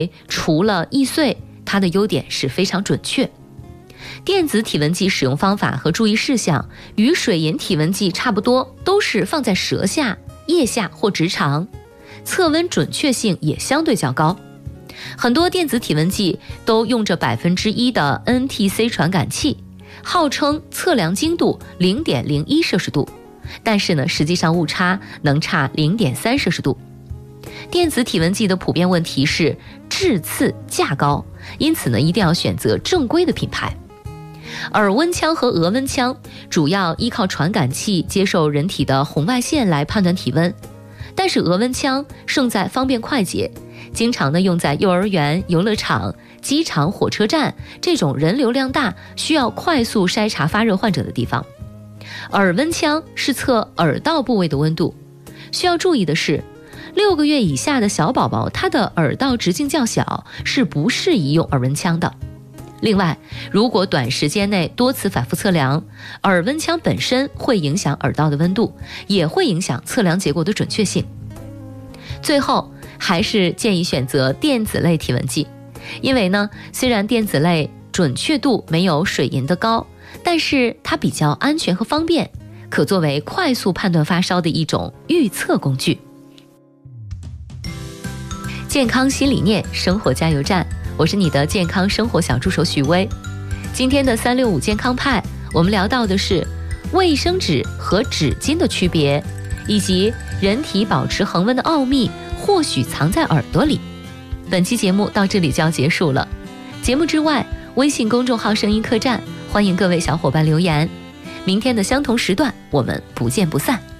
除了易碎，它的优点是非常准确。电子体温计使用方法和注意事项与水银体温计差不多，都是放在舌下、腋下或直肠，测温准确性也相对较高。很多电子体温计都用着1%的 NTC 传感器，号称测量精度 0.01 摄氏度，但是呢，实际上误差能差 0.3 摄氏度。电子体温计的普遍问题是质次价高，因此呢，一定要选择正规的品牌。耳温枪和额温枪主要依靠传感器接受人体的红外线来判断体温，但是额温枪胜在方便快捷，经常呢用在幼儿园、游乐场、机场、火车站这种人流量大、需要快速筛查发热患者的地方。耳温枪是测耳道部位的温度，需要注意的是，6个月以下的小宝宝，他的耳道直径较小，是不适宜用耳温枪的。另外，如果短时间内多次反复测量，耳温枪本身会影响耳道的温度，也会影响测量结果的准确性。最后，还是建议选择电子类体温计，因为呢，虽然电子类准确度没有水银的高，但是它比较安全和方便，可作为快速判断发烧的一种预测工具。健康新理念，生活加油站，我是你的健康生活小助手许巍。今天的365健康派，我们聊到的是卫生纸和纸巾的区别，以及人体保持恒温的奥秘或许藏在耳朵里。本期节目到这里就要结束了。节目之外，微信公众号声音客栈，欢迎各位小伙伴留言。明天的相同时段，我们不见不散。